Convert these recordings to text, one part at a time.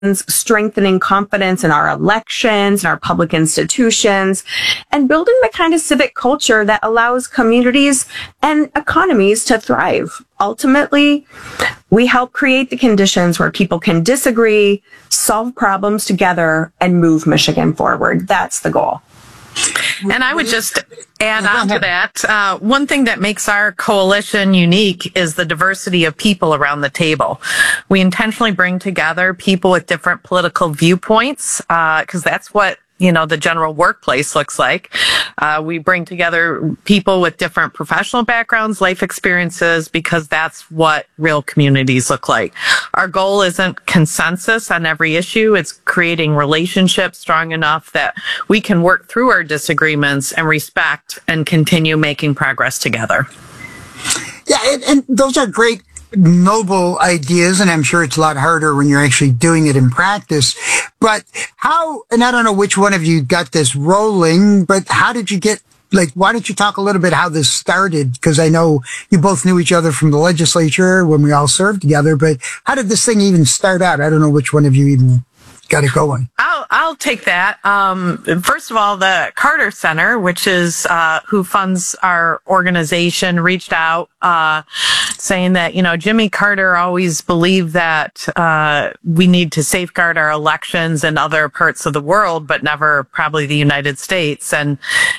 strengthening confidence in our elections and our public institutions, and building the kind of civic culture that allows communities and economies to thrive. Ultimately, we help create the conditions where people can disagree, solve problems together, and move Michigan forward. That's the goal. And I would just add on to that, one thing that makes our coalition unique is the diversity of people around the table. We intentionally bring together people with different political viewpoints, because that's what the general workplace looks like. We bring together people with different professional backgrounds, life experiences, because that's what real communities look like. Our goal isn't consensus on every issue. It's creating relationships strong enough that we can work through our disagreements and respect and continue making progress together. Yeah, and those are great, noble ideas, and I'm sure it's a lot harder when you're actually doing it in practice. But how, and I don't know which one of you got this rolling, but how did you get, why don't you talk a little bit how this started? Because I know you both knew each other from the legislature when we all served together, but how did this thing even start out? I don't know which one of you even got it going. I'll take that. First of all, the Carter Center, which is who funds our organization, reached out saying that, Jimmy Carter always believed that we need to safeguard our elections in other parts of the world, but never probably the United States. And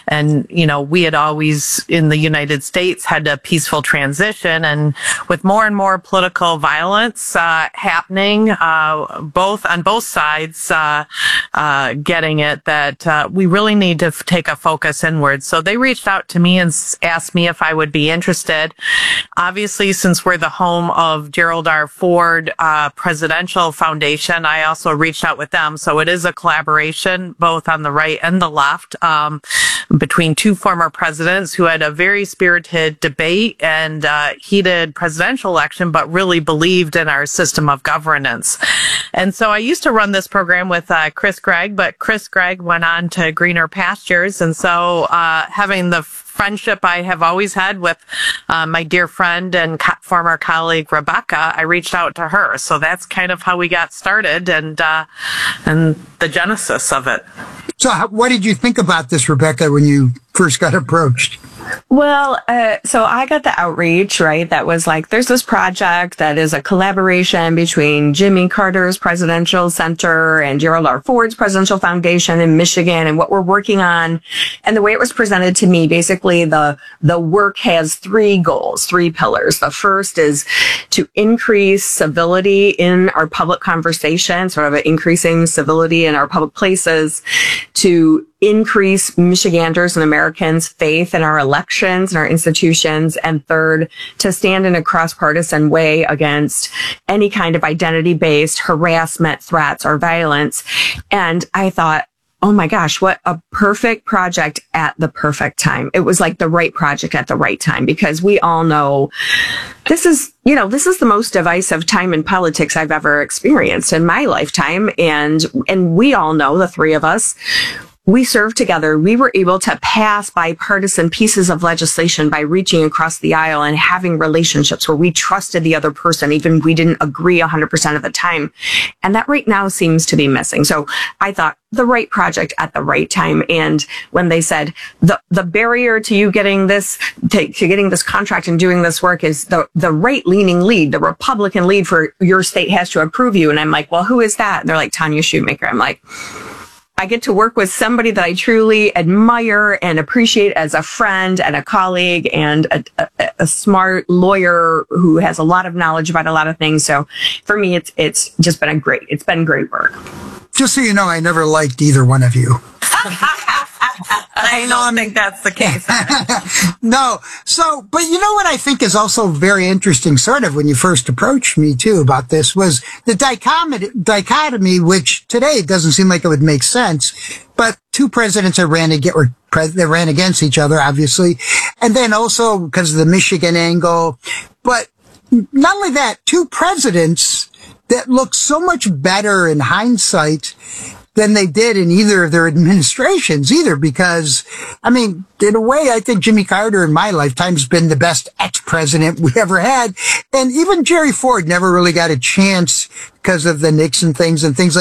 we had always in the United States had a peaceful transition, and with more and more political violence happening, on both sides, getting it that we really need to take a focus inward. So they reached out to me and asked me if I would be interested. Obviously, since we're the home of Gerald R. Ford Presidential Foundation, I also reached out with them. So it is a collaboration both on the right and the left between two former presidents who had a very spirited debate and heated presidential election, but really believed in our system of governance. And so I used to run this program with Chris Gregg, but Chris Gregg went on to greener pastures. And so having the friendship I have always had with my dear friend and former colleague Rebecca, I reached out to her. So that's kind of how we got started and the genesis of it. So what did you think about this, Rebecca, when you first got approached? Well, so I got the outreach, right? That was like, there's this project that is a collaboration between Jimmy Carter's Presidential Center and Gerald R. Ford's Presidential Foundation in Michigan and what we're working on. And the way it was presented to me, basically the work has three goals, three pillars. The first is to increase civility in our public conversation, sort of increasing civility in our public places, to increase Michiganders and Americans' faith in our elections and our institutions, and third, to stand in a cross-partisan way against any kind of identity-based harassment, threats, or violence. And I thought, oh my gosh, what a perfect project at the perfect time. It was like the right project at the right time, because we all know this is the most divisive time in politics I've ever experienced in my lifetime. And we all know, the three of us, we served together. We were able to pass bipartisan pieces of legislation by reaching across the aisle and having relationships where we trusted the other person, even if we didn't agree 100% of the time. And that right now seems to be missing. So I thought, the right project at the right time. And when they said the barrier to you getting this, to getting this contract and doing this work is the right-leaning lead, the Republican lead for your state has to approve you. And I'm like, well, who is that? And they're like, Tanya Shoemaker. I'm like, I get to work with somebody that I truly admire and appreciate as a friend and a colleague and a smart lawyer who has a lot of knowledge about a lot of things. So for me, it's just been great work. Just so you know, I never liked either one of you. I don't think that's the case. No. So, but you know what I think is also very interesting, sort of, when you first approached me too about this, was the dichotomy, which today doesn't seem like it would make sense, but two presidents that ran against each other, obviously. And then also because of the Michigan angle. But not only that, two presidents that look so much better in hindsight than they did in either of their administrations either, because, I mean, in a way, I think Jimmy Carter in my lifetime has been the best ex-president we ever had. And even Jerry Ford never really got a chance because of the Nixon things and things like